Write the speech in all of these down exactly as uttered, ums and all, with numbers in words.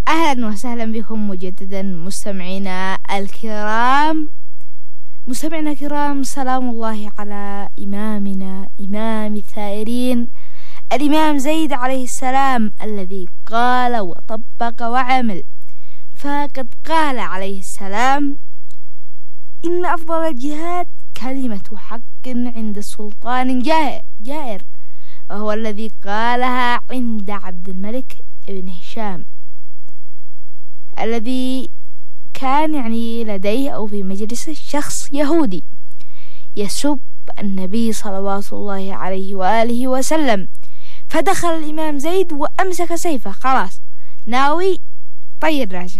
أهلا وسهلا بكم مجددا مستمعينا الكرام. مستمعينا الكرام، سلام الله على إمامنا إمام الثائرين الإمام زيد عليه السلام، الذي قال وطبق وعمل. فقد قال عليه السلام: إن أفضل الجهاد كلمة حق عند سلطان جائر، وهو الذي قالها عند عبد الملك بن هشام، الذي كان يعني لديه أو في مجلس شخص يهودي يسب النبي صلوات الله عليه وآله وسلم. فدخل الإمام زيد وأمسك سيفه، خلاص ناوي طير راسه.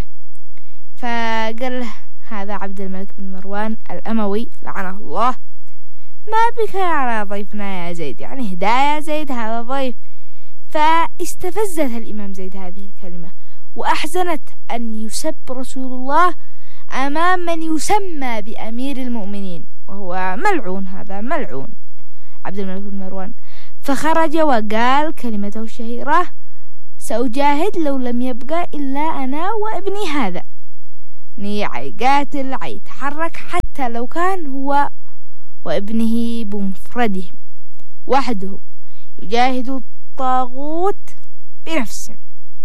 فقال له هذا عبد الملك بن مروان الأموي لعنه الله: ما بك على ضيفنا يا زيد؟ يعني هدايا زيد، هذا ضيف. فاستفزت الإمام زيد هذه الكلمة وأحزنت أن يسب رسول الله أمام من يسمى بأمير المؤمنين، وهو ملعون، هذا ملعون عبد الملك بن مروان. فخرج وقال كلمته الشهيرة: سأجاهد لو لم يبقى إلا أنا وابني هذا. يعني قاتل يتحرك حتى لو كان هو وابنه بمفردهم وحدهم، يجاهد الطاغوت بنفسه.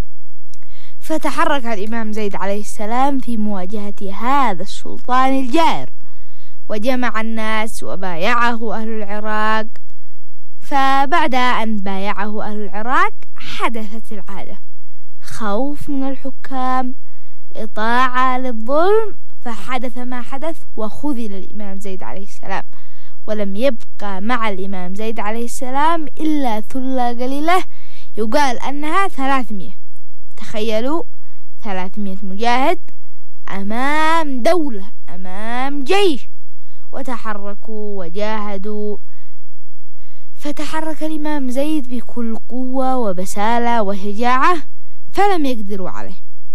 فتحرك الإمام زيد عليه السلام في مواجهة هذا السلطان الجائر، وجمع الناس وبايعه أهل العراق. فبعد أن بايعه أهل العراق حدثت العادة: خوف من الحكام، إطاعة للظلم، فحدث ما حدث وخذل الإمام زيد عليه السلام، ولم يبقى مع الإمام زيد عليه السلام إلا ثلة قليلة يقال أنها ثلاثمية. تخيلوا ثلاثمية مجاهد أمام دولة، أمام جيش، وتحركوا وجاهدوا. فتحرك الإمام زيد بكل قوة وبسالة وشجاعة، فلم يقدروا عليه.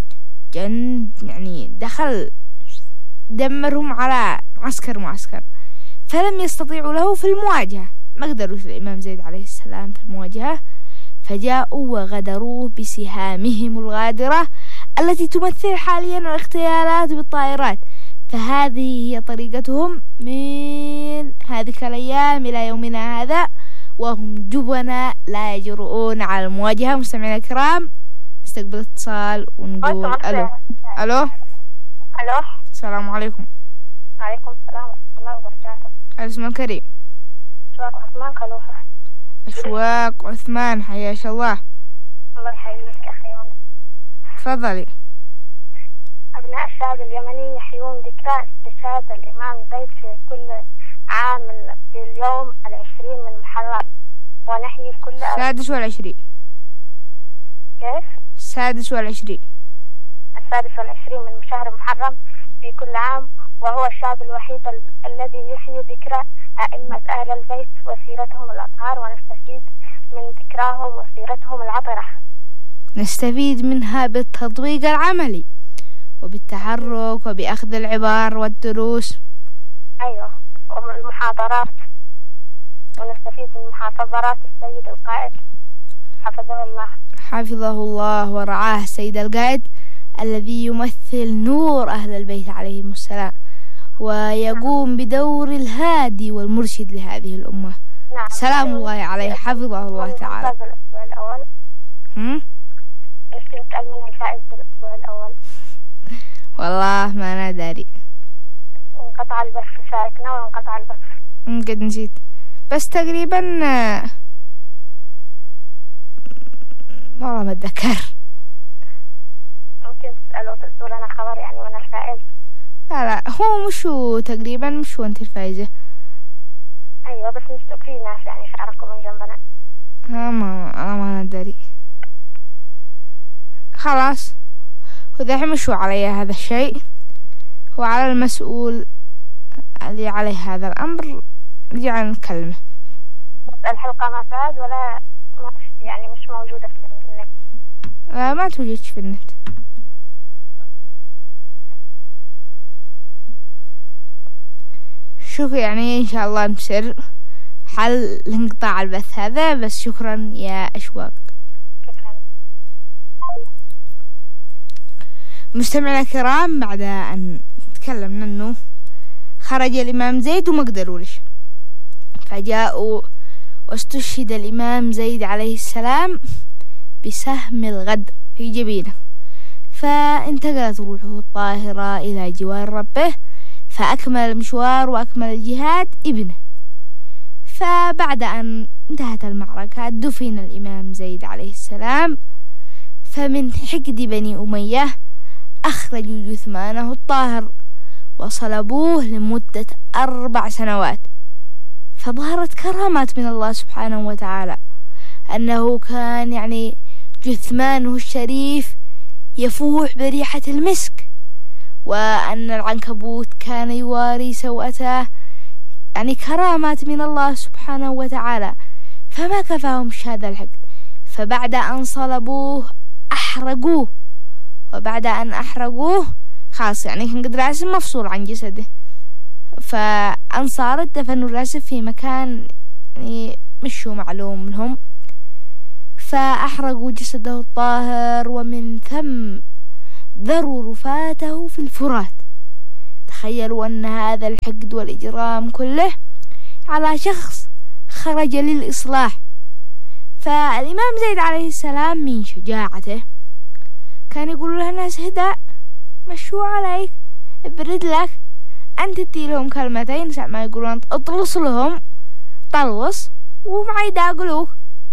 جن يعني دخل دمرهم على معسكر معسكر، فلم يستطيعوا له في المواجهة، ما قدروا الإمام زيد عليه السلام في المواجهة. فجاءوا وغدروه بسهامهم الغادرة التي تمثل حاليا الاغتيالات بالطائرات. فهذه هي طريقتهم من هذه الأيام إلى يومنا هذا، وهم جبناء لا يجرؤون على المواجهة. مستمعينا الكرام، نستقبل اتصال ونقول ألو. ألو ألو السلام عليكم. وعليكم السلام ورحمة الله وبركاته. الاسم الكريم؟ أشواق عثمان خلوفة. أشواق عثمان، حياك الله. الله يحييك أخي يونس. تفضلي. أبناء الشعب اليمني يحيون ذكرى استشهاد الإمام زيد في كل عام في اليوم العشرين من محرم، ونحيي كل السادس والعشرين. كيف؟ السادس والعشرين السادس والعشرين من شهر محرم في كل عام، وهو الشعب الوحيد ال... الذي يحيي ذكرى أئمة أهل البيت وسيرتهم الأطهار، ونستفيد من ذكراهم وسيرتهم العطرة. نستفيد منها بالتطبيق العملي وبالتحرك وبأخذ العبار والدروس. أيوة، والمحاضرات، ونستفيد من محاضرات السيد القائد حفظه الله. حفظه الله ورعاه السيد القائد، الذي يمثل نور أهل البيت عليهم السلام، ويقوم بدور الهادي والمرشد لهذه الأمة. نعم. سلام الله عليه، حفظه الله تعالى. الأسبوع الأول. هم؟ نسأل من الفائز بالأسبوع الأول. والله ما أنا داري. انقطع البث، شاركنا وانقطع البث. قد نسيت، بس تقريبا والله ما أتذكر. ممكن تسألوا تقولوا لنا خبر يعني من الفائز. لا لا، هو مشو تقريبا مشو أنت الفائزة. أيوة، بس نشتوك في ناس يعني شعركم من جنبنا. ها ما أنا ما ندري. خلاص، وذا مشو علي هذا الشيء، وعلى المسؤول اللي عليه هذا الأمر رجع نكلمه. الحلقة ما فاز ولا يعني مش موجودة في النت؟ لا، ما توجدش في النت. شوف يعني إن شاء الله نسر حل لانقطاع البث هذا. بس شكرا يا أشواق. شكرا. مستمعينا الكرام، بعد أن تكلمنا أنه خرج الإمام زيد وما قدروا ليش، فجاءوا واستشهد الإمام زيد عليه السلام بسهم الغدر في جبينه، فانتقلت روحه الطاهرة إلى جوار ربه، فأكمل المشوار وأكمل الجهاد ابنه. فبعد أن انتهت المعركة دفن الإمام زيد عليه السلام، فمن حقد بني أمية أخرجوا جثمانه الطاهر وصلبوه لمدة أربع سنوات. فظهرت كرامات من الله سبحانه وتعالى، أنه كان يعني جثمانه الشريف يفوح بريحة المسك، وأن العنكبوت كان يواري سوءته، يعني كرامات من الله سبحانه وتعالى. فما كفاهم هذا الحقد، فبعد أن صلبوه أحرقوه، وبعد أن أحرقوه خلاص يعني كان قد راسه مفصول عن جسده، فأنصار دفنوا الراسه في مكان يعني مش معلوم لهم، فأحرقوا جسده الطاهر، ومن ثم ذروا رفاته في الفرات. تخيلوا أن هذا الحقد والإجرام كله على شخص خرج للإصلاح. فالإمام زيد عليه السلام من شجاعته كان يقول له الناس هدأ، مشوا عليك، ابرد لك، أنت تدي لهم كلمتين ساعة ما يقولون اطلص لهم طلص وما يداقلوك.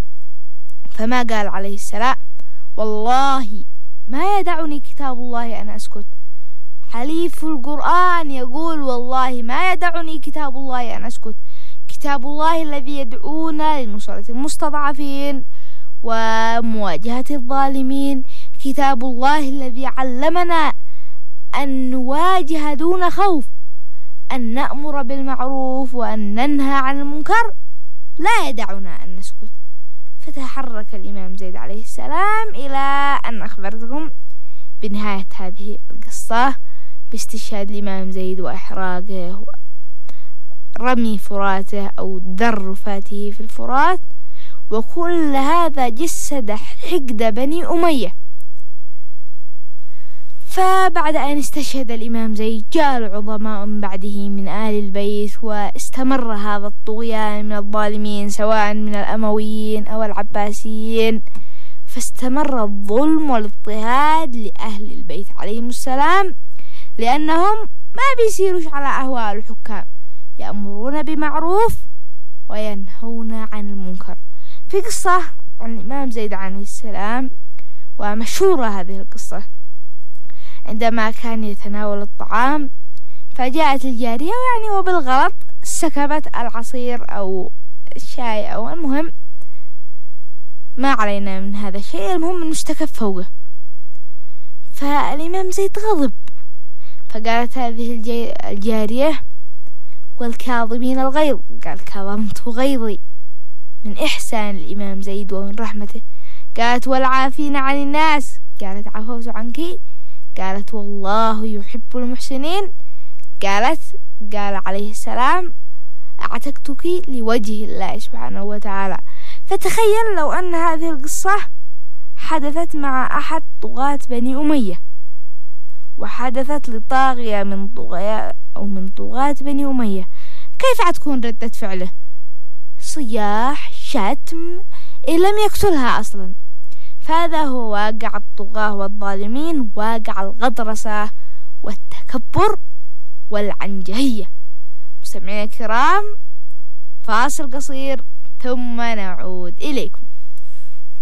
فما قال عليه السلام والله ما يدعني كتاب الله أن أسكت. حليف القرآن يقول والله ما يدعني كتاب الله أن أسكت، كتاب الله الذي يدعونا لنصرة المستضعفين ومواجهة الظالمين، كتاب الله الذي علمنا أن نواجه دون خوف، أن نأمر بالمعروف وأن ننهى عن المنكر، لا يدعنا أن نسكت. فتحرك الإمام زيد عليه السلام إلى أن أخبرتكم بنهاية هذه القصة باستشهاد الإمام زيد وإحراقه، رمي فراته أو در رفاته في الفرات، وكل هذا جسد حقد بني أمية. فبعد أن استشهد الإمام زيد جاء العظماء من بعده من آل البيت، واستمر هذا الطغيان من الظالمين سواء من الأمويين أو العباسيين، فاستمر الظلم والاضطهاد لأهل البيت عليهم السلام، لأنهم ما بيسيروش على أهواء الحكام، يأمرون بمعروف وينهون عن المنكر. في قصة عن الإمام زيد عليه السلام ومشهورة هذه القصة، عندما كان يتناول الطعام فجاءت الجارية يعني وبالغلط سكبت العصير أو الشاي أو المهم ما علينا من هذا الشيء، المهم أنه استكب فوقه. فالإمام زيد غضب، فقالت هذه الجارية والكاظمين الغيظ، قال كظمت غيظي من إحسان الإمام زيد ومن رحمته. قالت والعافين عن الناس، قالت عفوت عنك. قالت والله يحب المحسنين. قالت قال عليه السلام أعتقتك لوجه الله سبحانه وتعالى. فتخيل لو أن هذه القصة حدثت مع أحد طغاة بني أمية، وحدثت لطاغية من طغاة أو من طغاة بني أمية، كيف حتكون ردة فعله؟ صياح، شتم، إن لم يقتلها أصلا. فهذا هو واقع الطغاة والظالمين، واقع الغطرسة والتكبر والعنجهية. مستمعينا الكرام، فاصل قصير ثم نعود إليكم.